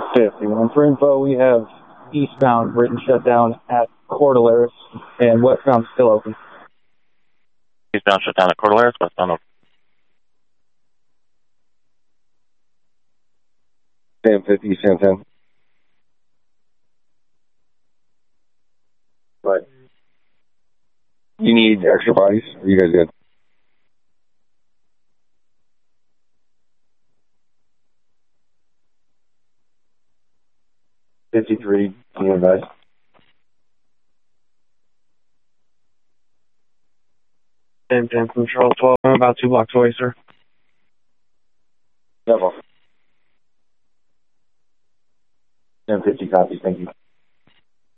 51. For info, we have eastbound written shutdown at Cordilleras, and westbound still open. Eastbound shutdown at Cordilleras, westbound open. Sam 50, Sam 10. But you need extra bodies? Or are you guys good? $53, can you advise? Sam 10 from Charles 12. I'm about 2 blocks away, sir. Level. Sam 50 copies, thank you.